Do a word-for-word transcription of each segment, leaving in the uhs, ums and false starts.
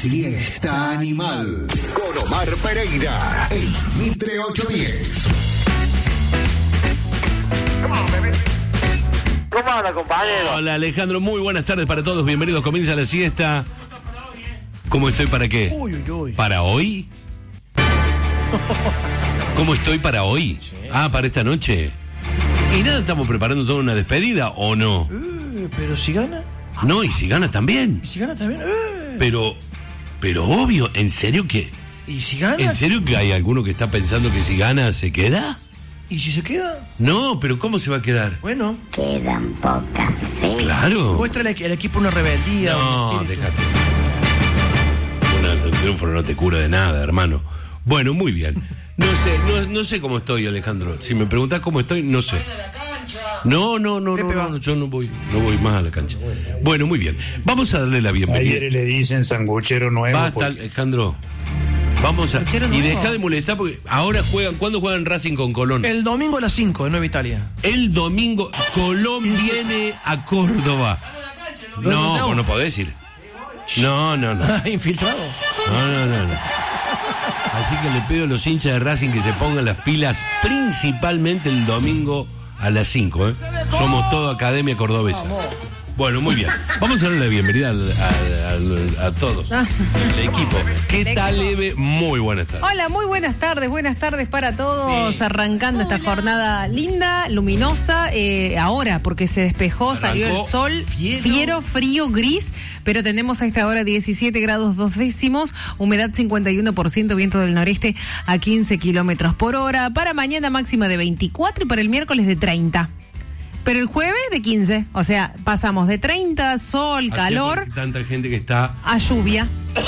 Siesta Animal con Omar Pereira en Mitre ochocientos diez. ¿Cómo anda, compañero? Hola, Alejandro, muy buenas tardes para todos. Bienvenidos, comienza la siesta. ¿Cómo estoy para qué? Uy, uy, uy. ¿Para hoy? ¿Cómo estoy para hoy? Sí. Ah, para esta noche. ¿Y nada, estamos preparando toda una despedida o no? Eh, pero si gana. No, y si gana también. ¿Y si gana también? Eh. Pero, pero obvio, ¿en serio que? ¿Y si gana? ¿En serio que hay alguno que está pensando que si gana se queda? ¿Y si se queda? No, pero ¿cómo se va a quedar? Bueno. Quedan pocas fe. Claro. Muestra al el equipo una rebeldía. No, un espíritu. déjate. Una- el triunfo no te cura de nada, hermano. Bueno, muy bien. No sé, no, no sé cómo estoy, Alejandro. Si me preguntás cómo estoy, no sé. No, no, no, no, Pepe no, va. yo no voy, no voy más a la cancha. Bueno, muy bien. Vamos a darle la bienvenida. Ayer le dicen sanguchero nuevo. Basta, porque- Alejandro. Vamos a. Sanguchero Y nuevo. deja de molestar porque ahora juegan. ¿Cuándo juegan Racing con Colón? El domingo a las cinco de Nueva Italia. El domingo, Colón viene a Córdoba. No, no, vos no podés ir. No, no, no. Infiltrado. No, no, no, no. Así que le pido a los hinchas de Racing que se pongan las pilas principalmente el domingo a las cinco, ¿eh? Somos toda Academia Cordobesa. Bueno, muy bien. Vamos a darle la bienvenida al- al- al- a todos. El equipo. ¿Qué El tal, equipo. Eve? Muy buenas tardes. Hola, muy buenas tardes, buenas tardes para todos, arrancando esta jornada linda, luminosa, eh, ahora porque se despejó, Arrancó salió el sol, fiero. fiero, frío, gris, pero tenemos a esta hora diecisiete grados dos décimos, humedad cincuenta y uno por ciento, viento del noreste a quince kilómetros por hora, para mañana máxima de veinticuatro y para el miércoles de treinta. Pero el jueves de quince, o sea, pasamos de treinta, sol, Así calor, porque tanta gente que está a lluvia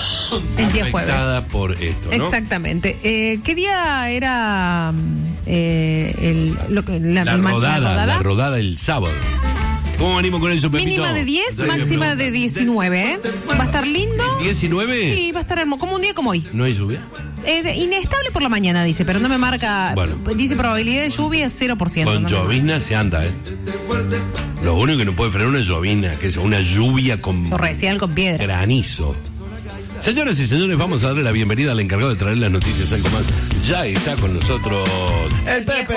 el día jueves. afectada por esto, ¿no? Exactamente. Eh, ¿Qué día era eh, el, lo que- la, La ma- rodada, la rodada el sábado. ¿Cómo venimos con eso, Pepito? Mínima de diez, Entonces, máxima me de preguntan, diecinueve, ¿eh? Va a estar lindo. ¿diecinueve? Sí, va a estar hermoso, como un día como hoy. ¿No hay lluvia? Eh, de- inestable por la mañana, dice, pero no me marca. Bueno. Dice probabilidad de lluvia cero por ciento. Con no me marca. llovizna se anda, ¿eh? Lo único que no puede frenar una llovizna, que es una lluvia con Torrencial con piedra. granizo. Señoras y señores, vamos a darle la bienvenida al encargado de traer las noticias, algo más. Ya está con nosotros El Pepe.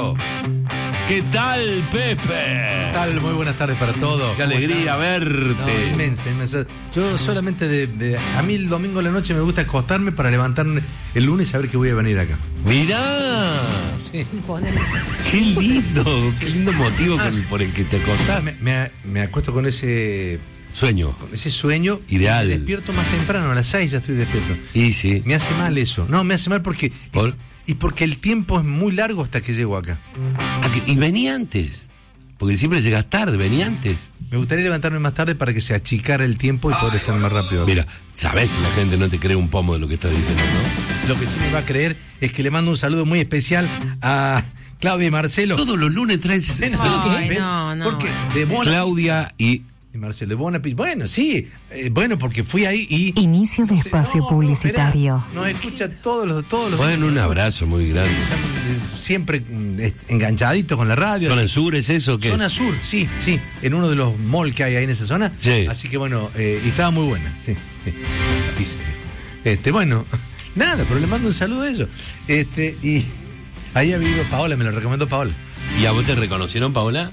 ¿Qué tal, Pepe? ¿Qué tal? Muy buenas tardes para todos. Qué alegría No, verte. inmensa, inmensa. Yo solamente de, de- a mí el domingo a la noche me gusta acostarme para levantarme el lunes y saber que voy a venir acá. Mirá, Sí. qué lindo, qué lindo motivo con- por el que te acostás. Me, me- me acuesto con ese Sueño. con ese sueño. Ideal. Y me despierto más temprano, a las seis ya estoy despierto. Y sí. Me hace mal eso. No, me hace mal porque ¿Por? y porque el tiempo es muy largo hasta que llego acá. Ah, que- Y vení antes. Porque siempre llegas tarde, vení antes. Me gustaría levantarme más tarde para que se achicara el tiempo y poder estar más rápido. Mira, sabés que la gente no te cree un pomo de lo que estás diciendo, ¿no? Lo que sí me va a creer es que le mando un saludo muy especial a Claudia y Marcelo. Todos los lunes traes ¿Ven? esa- ¿Saben lo que Ay, es? ¿Ven? no, no. Porque de Bona Claudia y y Marcelo de Bona Pizza. Bueno, sí, eh, bueno, porque fui ahí y Inicio de espacio No, no, publicitario. esperá, nos escucha todos los todos los bueno, un abrazo muy grande. están, eh, siempre mm, est- enganchaditos con la radio. ¿Zona Sur es eso? ¿Qué Zona es? Sur, sí, sí, en uno de los malls que hay ahí en esa zona. Sí. Así que bueno, eh, y estaba muy buena, sí, sí. Y sí. Este, bueno, nada, pero le mando un saludo a ellos. Este, y ahí ha vivido Paola, me lo recomendó Paola. ¿Y a vos te reconocieron, Paola?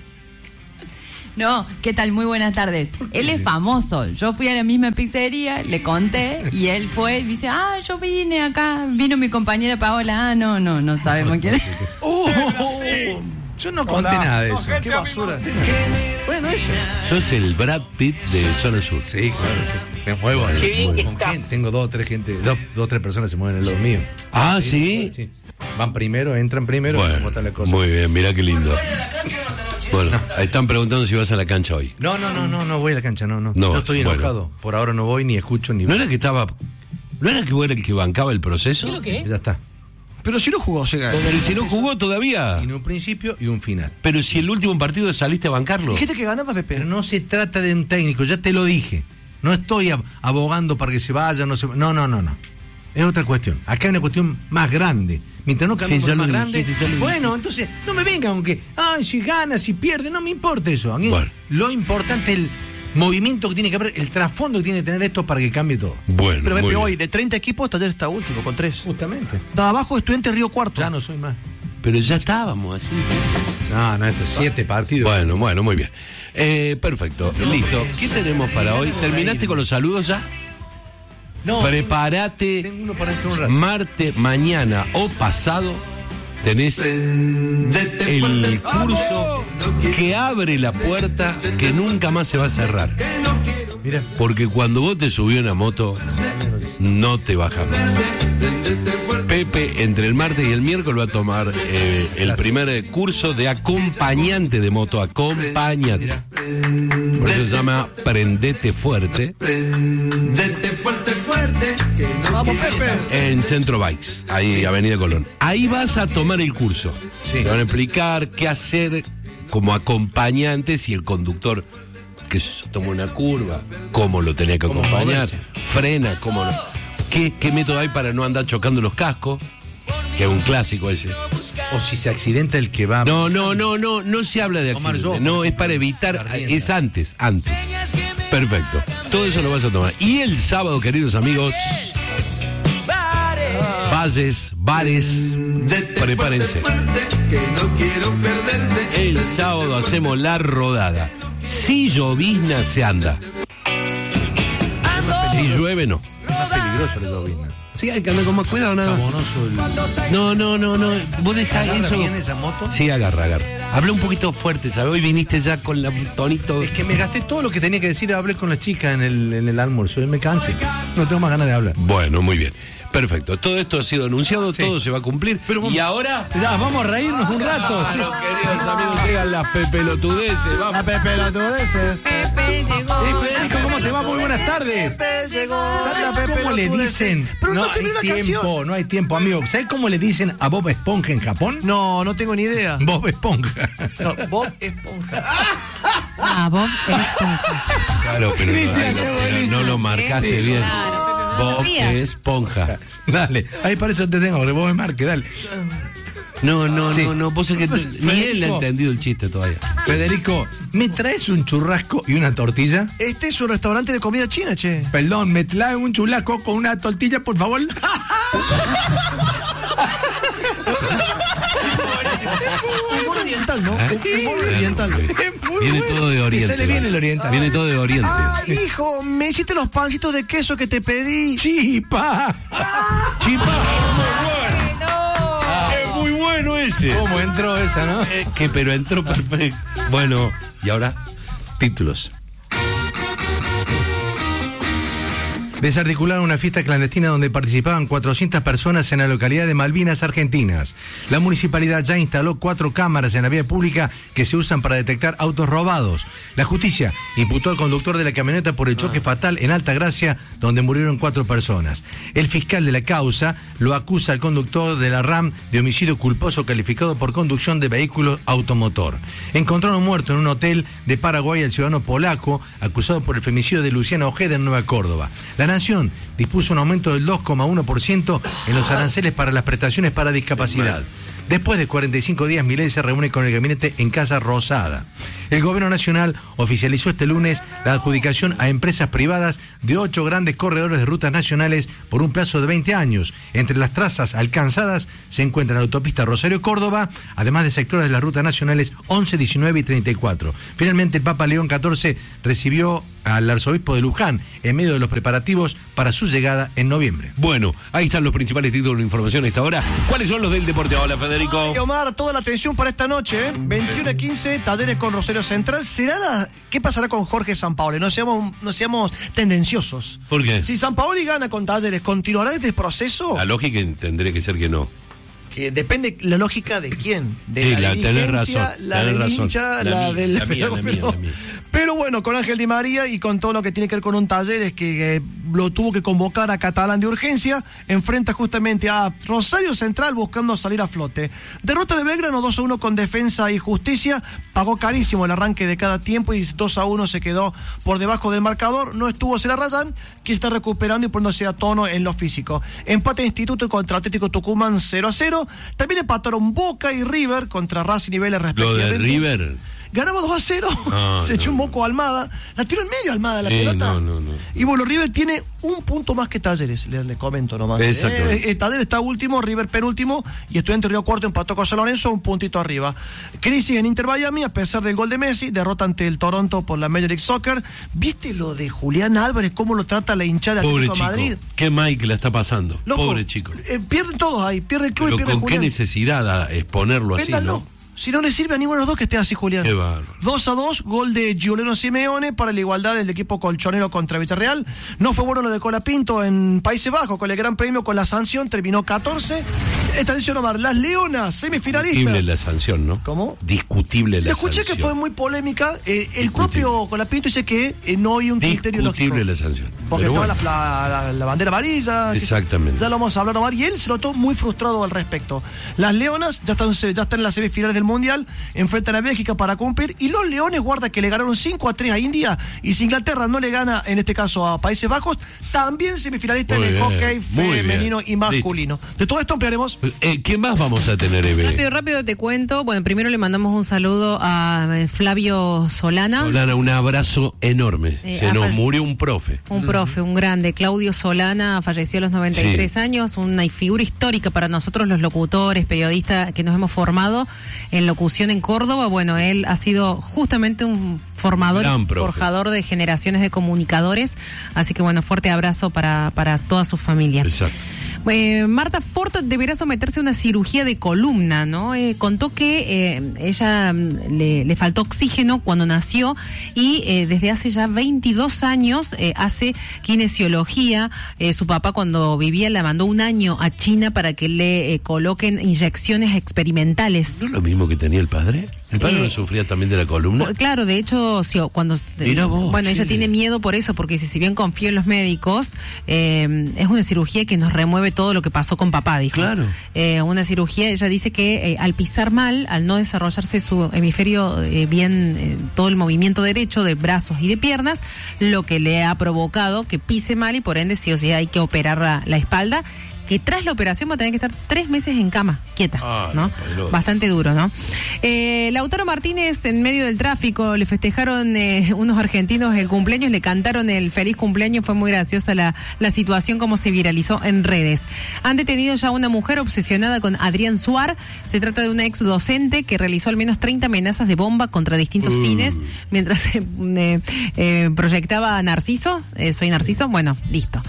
No, ¿qué tal? Muy buenas tardes. Él es famoso. Yo fui a la misma pizzería, le conté y él fue y dice, ah, yo vine acá, vino mi compañera Paola. Ah, no, no, no sabemos quién es. Yo no conté nada de eso. Qué basura. Bueno, eso. Sos el Brad Pitt de Zona Sur. Sí, claro, sí. Me muevo. Qué bien que Con estás. gente, tengo dos o tres gente, dos, dos o tres personas se mueven en los míos. Ah, ¿sí? Sí. Van primero, entran primero, ¿cómo Bueno, está la cosa? muy bien, mirá qué lindo. Bueno, ahí están preguntando si vas a la cancha hoy. No, no, no, no, no voy a la cancha, no, no. No, No, estoy bueno. enojado. Por ahora no voy, ni escucho, ni ¿No era que estaba... ¿No era que vos era el que bancaba el proceso? Ya está. Pero si no jugó, se gana. Pero si no jugó todavía. Tiene un principio y un final. Pero si el último partido saliste a bancarlo. Dijiste que ganaba Pepe. Pero no se trata de un técnico, ya te lo dije. No estoy ab- abogando para que se vaya, no se... No, no, no, no. Es otra cuestión. Acá hay una cuestión más grande. Mientras no cambiemos Sí, ya más lo grande. dijiste, ya lo Bueno, entonces, no me vengan aunque, ay, si gana, si pierde, no me importa eso. A mí Bueno. lo importante es el, movimiento que tiene que haber, el trasfondo que tiene que tener esto para que cambie todo. Bueno, Pero muy Pepe, bien. hoy de treinta equipos, Talleres está último, con tres. Justamente. De abajo, Estudiantes Río Cuarto. Ya no soy más. Pero ya estábamos así. No, no, estos siete partidos. Bueno, bueno, muy bien. Eh, perfecto, listo. ¿Qué tenemos para hoy? ¿Terminaste con los saludos ya? No, Prepárate. tengo uno para dentro de un rato. Martes, mañana o pasado tenés el curso que abre la puerta que nunca más se va a cerrar. Mira. Porque cuando vos te subís a una moto, no te bajas más. Pepe, entre el martes y el miércoles va a tomar eh, el primer curso de acompañante de moto. Acompañante. Por eso se llama Prendete Fuerte. Vamos, Pepe. En Centro Bikes, ahí Avenida Colón. Ahí vas a tomar el curso. Sí. Te van a explicar qué hacer como acompañante si el conductor que se toma una curva, cómo lo tenés que Cómo acompañar, moverse. frena, cómo no, qué, qué método hay para no andar chocando los cascos, que es un clásico ese. O si se accidenta el que va. No, no, no, no, no se habla de Tomar accidente, yo. no, es para evitar, Ardienta. es antes, antes. Perfecto, todo eso lo vas a tomar. Y el sábado, queridos amigos, bases, bares, prepárense. El sábado hacemos la rodada. Si llovizna, se anda. Si llueve, no. Es más peligroso el llovizna. Sí, hay que andar con más cuidado, nada. Jabonoso el... No, no, no, no. Vos dejá ¿Agarra eso. bien esa moto? Sí, agarra, agarra. Habla un poquito fuerte, ¿sabes? Hoy viniste ya con la tonito. Es que me gasté todo lo que tenía que decir, hablé con la chica en el, en el almuerzo y me cansé. No tengo más ganas de hablar. Bueno, muy bien. Perfecto. Todo esto ha sido anunciado, Sí. todo se va a cumplir. Pero y ahora. Ya, vamos a reírnos un rato. Claro, queridos amigos, llegan las pepelotudeces. Vamos. La Pepe, la tudeces. Pepe llegó. Eh, Federico, ¿cómo te va? Muy buenas tardes. Pepe llegó. ¿Sabes La Pepe, cómo la le tudeces. dicen? Pero no, no hay terminó la tiempo, canción. no hay tiempo, amigo. ¿Sabes cómo le dicen a Bob Esponja en Japón? No, no tengo ni idea. Bob Esponja. No, Bob Esponja. Ah, Bob Esponja. Claro, pero, no, Viste, ay, no, qué pero buenísimo. no lo marcaste Sí, bien. claro, pero no Bob sabía. Esponja. Dale, ahí para eso te tengo, porque vos me marques, dale. No, no, Sí. no, no. Vos es que Pues, ni él ha Federico. entendido el chiste todavía. Federico, ¿me traes un churrasco y una tortilla? Este es un restaurante de comida china, che. Perdón, ¿me traes un churrasco con una tortilla, por favor? Humor oriental, ¿no? Humor Claro, oriental. porque Viene todo de Me Oriente. sale bien el oriental. Viene todo de Oriente. Ah, hijo, me hiciste los pancitos de queso que te pedí. ¡Chipa! Chipa. No. Es muy bueno ese. ¿Cómo entró esa, no? Eh, que pero entró perfecto. Bueno, y ahora Títulos. Desarticularon una fiesta clandestina donde participaban cuatrocientas personas en la localidad de Malvinas, Argentinas. La municipalidad ya instaló cuatro cámaras en la vía pública que se usan para detectar autos robados. La justicia imputó al conductor de la camioneta por el choque fatal en Altagracia, donde murieron cuatro personas. El fiscal de la causa lo acusa al conductor de la RAM de homicidio culposo calificado por conducción de vehículo automotor. Encontraron muerto en un hotel de Paraguay al ciudadano polaco acusado por el femicidio de Luciana Ojeda en Nueva Córdoba. La Nación dispuso un aumento del dos coma uno por ciento en los aranceles para las prestaciones para discapacidad. Después de cuarenta y cinco días, Milei se reúne con el gabinete en Casa Rosada. El gobierno nacional oficializó este lunes la adjudicación a empresas privadas de ocho grandes corredores de rutas nacionales por un plazo de veinte años. Entre las trazas alcanzadas se encuentran la autopista Rosario-Córdoba, además de sectores de las rutas nacionales once, diecinueve y treinta y cuatro. Finalmente, el Papa León catorce recibió al arzobispo de Luján en medio de los preparativos para su llegada en noviembre. Bueno, ahí están los principales títulos de información a esta hora. ¿Cuáles son los del deporte ahora, Federico? Y Omar, toda la atención para esta noche, ¿eh? veintiuno a quince, Talleres con Rosario Central. ¿Será la... ¿Qué pasará con Jorge Sampaoli? No seamos, no seamos tendenciosos. ¿Por qué? Si Sampaoli gana con Talleres, ¿continuará este proceso? La lógica tendría que ser que no. Que depende la lógica de quién. De Sí, la, la- tenés dirigencia, razón, la tenés del razón. hincha, La la, mía, del... la mía, la mía, la mía. Pero bueno, con Ángel Di María y con todo lo que tiene que ver con un Talleres que eh, lo tuvo que convocar a Catalán de urgencia, enfrenta justamente a Rosario Central buscando salir a flote. Derrota de Belgrano dos a uno con Defensa y Justicia, pagó carísimo el arranque de cada tiempo y dos a uno se quedó por debajo del marcador. No estuvo Celarrayán, que está recuperando y poniéndose a tono en lo físico. Empate de Instituto contra Atlético Tucumán cero a cero. También empataron Boca y River contra Racing y Vélez Lo respectivamente. de River. Ganaba dos a cero, No, se echó no, un moco a Almada, la tiró en medio Almada la Sí, pelota. no, no, no. Y bueno, River tiene un punto más que Talleres, le, le comento nomás. Exactamente. Eh, eh, Talleres está último, River penúltimo, y Estudiantes Río Cuarto empató con San Lorenzo, un puntito arriba. Crisis en Inter Miami, a pesar del gol de Messi, derrota ante el Toronto por la Major League Soccer. ¿Viste lo de Julián Álvarez, cómo lo trata la hinchada de Pobre Atlético chico. de Madrid? Qué mal que la está pasando. Loco, Pobre chico. eh, pierden todos ahí, pierde el club y Pero pierde con qué Julián. necesidad a exponerlo así, Véndanlo. ¿no? Si no le sirve a ninguno de los dos que esté así, Julián. Qué bárbaro. dos a dos, gol de Giuliano Simeone para la igualdad del equipo colchonero contra Villarreal. No fue bueno lo de Colapinto en Países Bajos, con el Gran Premio, con la sanción, terminó catorce. Esta edición, Omar, las Leonas, semifinalistas. Discutible la sanción, ¿no? ¿Cómo? Discutible la Le escuché sanción. que fue muy polémica. Eh, el Discutible. propio Colapinto dice que eh, no hay un criterio lógico. Discutible la sanción. Porque Pero estaba bueno. la, la- la bandera amarilla. que- Exactamente. Ya lo vamos a hablar, Omar. Y él se notó muy frustrado al respecto. Las Leonas ya están, ya están en las semifinales del Mundial, enfrentan a Bélgica para cumplir. Y los Leones, guarda que le ganaron cinco a tres a India. Y si Inglaterra no le gana, en este caso a Países Bajos, también semifinalista Muy en el bien, hockey muy femenino bien. y masculino. De todo esto ampliaremos. Eh, ¿Qué más vamos a tener, Eve? Rápido, rápido te cuento. Bueno, primero le mandamos un saludo a eh, Flavio Solana. Solana, un abrazo enorme. Eh, Se a nos Fal- murió un profe. Un profe, un grande. Claudio Solana falleció a los noventa y tres Sí. años, una figura histórica para nosotros los locutores, periodistas que nos hemos formado en locución en Córdoba. Bueno, él ha sido justamente un formador, Gran y profe. forjador de generaciones de comunicadores. Así que bueno, fuerte abrazo para, para toda su familia. Exacto. Eh, Marta Fort deberá someterse a una cirugía de columna, ¿no? Eh, contó que eh, ella mm, le, le faltó oxígeno cuando nació y eh, desde hace ya veintidós años eh, hace kinesiología. Eh, su papá cuando vivía la mandó un año a China para que le eh, coloquen inyecciones experimentales. ¿No es lo mismo que tenía el padre? ¿El padre Eh, no sufría también de la columna? Pues, claro, de hecho, sí, cuando Mirá vos, bueno, ella che. tiene miedo por eso, porque si, si bien confío en los médicos, eh, es una cirugía que nos remueve todo lo que pasó con papá, dijo. Claro. Eh, una cirugía, ella dice que eh, al pisar mal, al no desarrollarse su hemisferio eh, bien, eh, todo el movimiento derecho de brazos y de piernas, lo que le ha provocado que pise mal y por ende sí o sí hay que operar la, la espalda, que tras la operación va a tener que estar tres meses en cama, quieta, Ay, ¿no? padrón. Bastante duro, ¿no? Eh, Lautaro Martínez, en medio del tráfico, le festejaron eh, unos argentinos el cumpleaños, le cantaron el feliz cumpleaños, fue muy graciosa la, la situación, como se viralizó en redes. Han detenido ya a una mujer obsesionada con Adrián Suar, se trata de una ex docente que realizó al menos treinta amenazas de bomba contra distintos Uh. cines, mientras eh, eh, proyectaba Narciso, eh, soy Narciso, bueno, listo.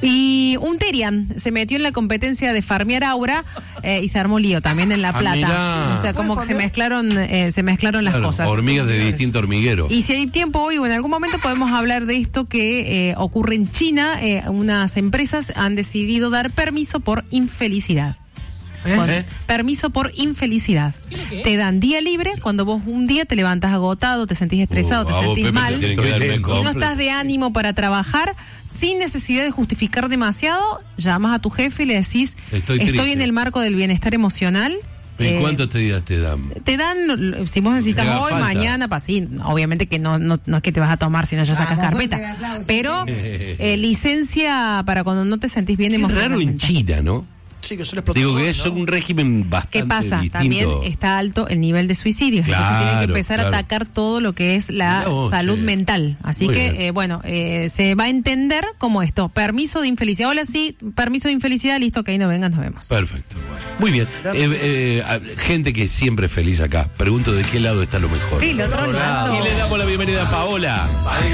Y un Terian se metió en la competencia de farmear aura eh, y se armó lío también en La Ah, Plata. mirá. O sea, como que ¿Puede se farmear? mezclaron, eh, se mezclaron las Claro, cosas. hormigas de distinto hormiguero. Y si hay tiempo hoy o en algún momento podemos hablar de esto que eh, ocurre en China. Eh, unas empresas han decidido dar permiso por infelicidad. Con- ¿Eh? Permiso por infelicidad. Te dan día libre cuando vos un día te levantas agotado, te sentís estresado, Uh, te a vos, sentís Pepe, te mal. tienen que dar Si un no Si no completo. estás de ánimo para trabajar, sin necesidad de justificar demasiado, llamas a tu jefe y le decís, Estoy triste. en el marco del bienestar emocional. ¿Y eh, cuántos te días te dan? te dan, si vos necesitas Te haga hoy, falta. mañana, para sí, obviamente que no, no, no es que te vas a tomar, sino ya sacas carpeta. Pero eh, licencia para cuando no te sentís bien Qué raro en emocionalmente. China, ¿no? Sí, que suele explotar. Digo que ¿no? es un régimen bastante ¿Qué pasa? distinto. También está alto el nivel de suicidios. Entonces tienen que Claro, empezar claro. a atacar todo lo que es la Mirá vos, salud che. mental. Así Muy que, bien. eh, bueno, eh, se va a entender como esto. Permiso de infelicidad. Hola, sí, permiso de infelicidad, listo, que ahí no vengan, nos vemos. Perfecto. Muy bien. Eh, eh, a- gente que siempre es feliz acá. Pregunto de qué lado está lo mejor. Del otro lado. Y le damos la bienvenida a Paola,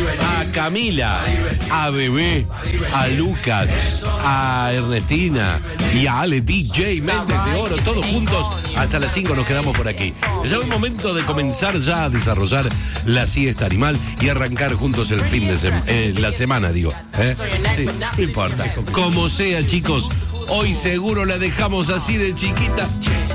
a Camila, a Bebé, a Lucas, a Ernestina y a Ale D J Méndez de Oro, todos juntos. Hasta las cinco nos quedamos por aquí. Es el momento de comenzar ya a desarrollar la siesta animal y arrancar juntos el fin de sem- eh, la semana, digo. ¿eh? Sí, no importa. Como sea, chicos, hoy seguro la dejamos así de chiquita.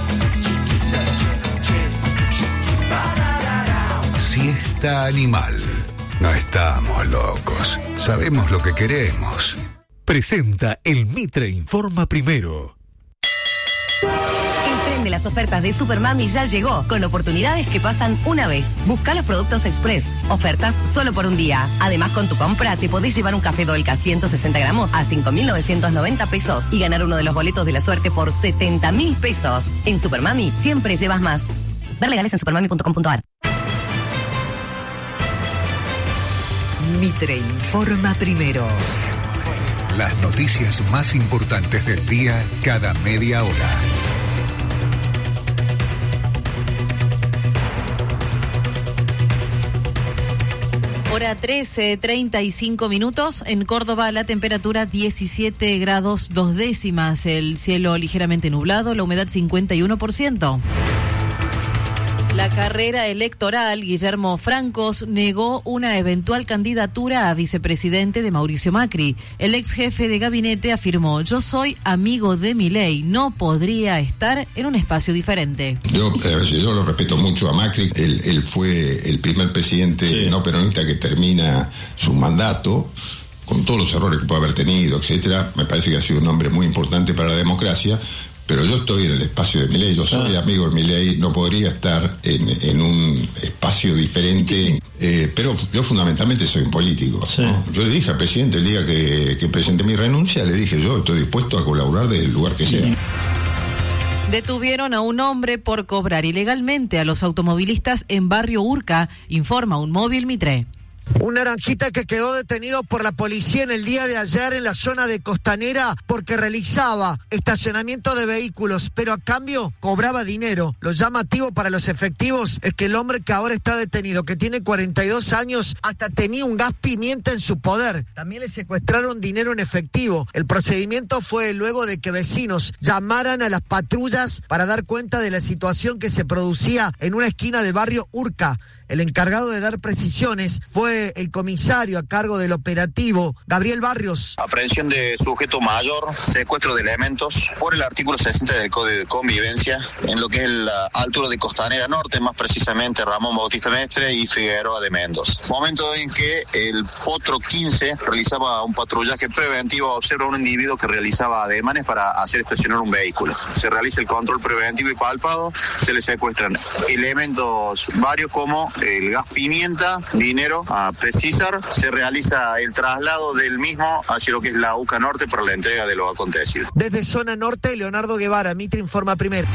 Siesta animal. No estamos locos. Sabemos lo que queremos. Presenta el Mitre Informa Primero. El tren de las ofertas de Supermami ya llegó, con oportunidades que pasan una vez. Busca los productos Express, ofertas solo por un día. Además, con tu compra te podés llevar un café Dolca ciento sesenta gramos a cinco mil novecientos noventa pesos y ganar uno de los boletos de la suerte por setenta mil pesos. En Supermami siempre llevas más. Ver legales en supermami punto com punto ar. Mitre informa primero. Las noticias más importantes del día cada media hora. Hora trece, treinta y cinco minutos. En Córdoba la temperatura diecisiete grados dos décimas. El cielo ligeramente nublado, la humedad cincuenta y uno por ciento. La carrera electoral, Guillermo Francos negó una eventual candidatura a vicepresidente de Mauricio Macri. El ex jefe de gabinete afirmó: yo soy amigo de Milei, no podría estar en un espacio diferente. Yo, eh, yo lo respeto mucho a Macri, él, él fue el primer presidente sí. no peronista que termina su mandato, con todos los errores que puede haber tenido, etcétera. Me parece que ha sido un hombre muy importante para la democracia. Pero yo estoy en el espacio de Milei, yo soy ah. amigo de Milei, no podría estar en, en un espacio diferente, eh, pero yo fundamentalmente soy un político. Sí. ¿no? Yo le dije al presidente el día que, que presenté mi renuncia, le dije yo estoy dispuesto a colaborar desde el lugar que sea. Sí. Detuvieron a un hombre por cobrar ilegalmente a los automovilistas en Barrio Urca, informa un móvil Mitre. Un naranjita que quedó detenido por la policía en el día de ayer en la zona de Costanera porque realizaba estacionamiento de vehículos, pero a cambio cobraba dinero. Lo llamativo para los efectivos es que el hombre que ahora está detenido, que tiene cuarenta y dos años, hasta tenía un gas pimienta en su poder. También le secuestraron dinero en efectivo. El procedimiento fue luego de que vecinos llamaran a las patrullas para dar cuenta de la situación que se producía en una esquina de Barrio Urca. El encargado de dar precisiones fue el comisario a cargo del operativo, Gabriel Barrios. Aprehensión de sujeto mayor, secuestro de elementos por el artículo sesenta del Código de Convivencia en lo que es la altura de Costanera Norte, más precisamente Ramón Bautista Mestre y Figueroa de Mendoza. Momento en que el Potro quince realizaba un patrullaje preventivo, observa a un individuo que realizaba ademanes para hacer estacionar un vehículo. Se realiza el control preventivo y palpado, se le secuestran elementos varios como el gas pimienta, dinero a precisar, se realiza el traslado del mismo hacia lo que es la UCA Norte para la entrega de lo acontecido. Desde Zona Norte, Leonardo Guevara, Mitre informa primero.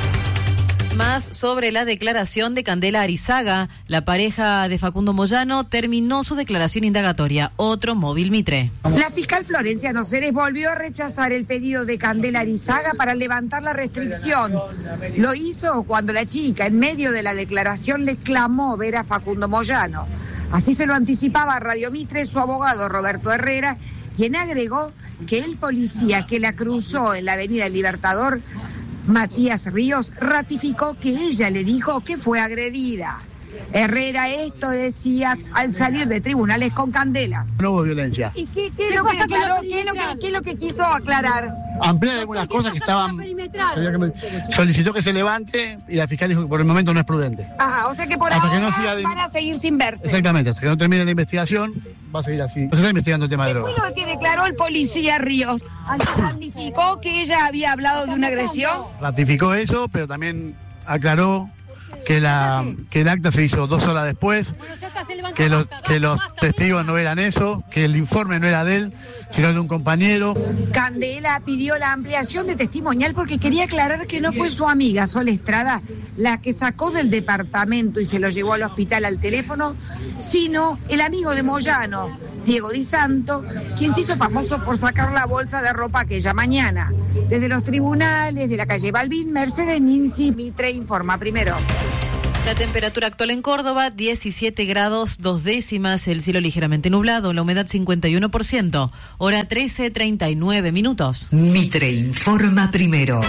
Más sobre la declaración de Candela Arizaga. La pareja de Facundo Moyano terminó su declaración indagatoria. Otro móvil Mitre. La fiscal Florencia Noceres volvió a rechazar el pedido de Candela Arizaga para levantar la restricción. Lo hizo cuando la chica, en medio de la declaración, le clamó ver a Facundo Moyano. Así se lo anticipaba a Radio Mitre su abogado Roberto Herrera, quien agregó que el policía que la cruzó en la avenida El Libertador, Matías Ríos, ratificó que ella le dijo que fue agredida. Herrera esto decía al salir de tribunales con Candela. No hubo violencia. ¿Y qué, qué, lo que aclaró, qué, lo que, qué es lo que quiso aclarar? Ampliar algunas cosas que estaban... Solicitó que se levante y la fiscal dijo que por el momento no es prudente. Ajá, o sea que por hasta ahora que no siga de... van a seguir sin verse. Exactamente, hasta que no termine la investigación va a seguir así. No se está investigando el tema de drogas. ¿Qué fue lo que declaró el policía Ríos? ¿Ratificó que ella había hablado de una agresión? Ratificó eso, pero también aclaró que la que el acta se hizo dos horas después, que los que los testigos no eran eso, que el informe no era de él, sino de un compañero. Candela pidió la ampliación de testimonial porque quería aclarar que no fue su amiga Sol Estrada la que sacó del departamento y se lo llevó al hospital al teléfono, sino el amigo de Moyano, Diego Di Santo, quien se hizo famoso por sacar la bolsa de ropa aquella mañana. Desde los tribunales de la calle Balbín, Mercedes Ninzi, Mitre informa primero. La temperatura actual en Córdoba, diecisiete grados dos décimas, el cielo ligeramente nublado, la humedad cincuenta y uno por ciento. Hora trece, treinta y nueve minutos. Mitre informa primero.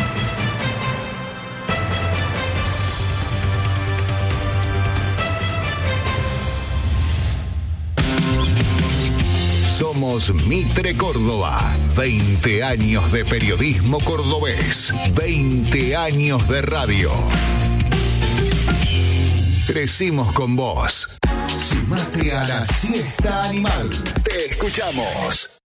Somos Mitre Córdoba. veinte años de periodismo cordobés. veinte años de radio. Crecimos con vos. Sumate a la siesta animal. Te escuchamos.